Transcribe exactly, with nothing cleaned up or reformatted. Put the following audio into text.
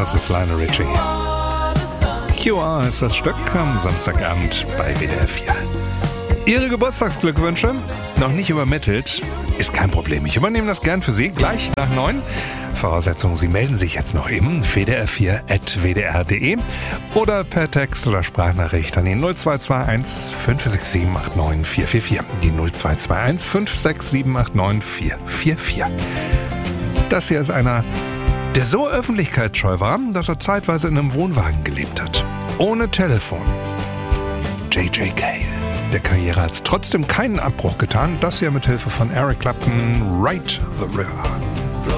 das ist Lionel Richie. Q R ist das Stück am Samstagabend bei W D R vier. Ihre Geburtstagsglückwünsche noch nicht übermittelt, ist kein Problem. Ich übernehme das gern für Sie gleich nach neun. Voraussetzung, Sie melden sich jetzt noch eben w d r vier at w d r punkt d e oder per Text oder Sprachnachricht an die null zwei zwei eins fünf sechs sieben acht neun vier vier vier. Die null zwei zwei eins fünf sechs sieben acht neun vier vier vier. Das hier ist einer, der so öffentlichkeitsscheu war, dass er zeitweise in einem Wohnwagen gelebt hat. Ohne Telefon. J J Cale. Der Karriere hat trotzdem keinen Abbruch getan. Das hier mit Hilfe von Eric Clapton, Right the River.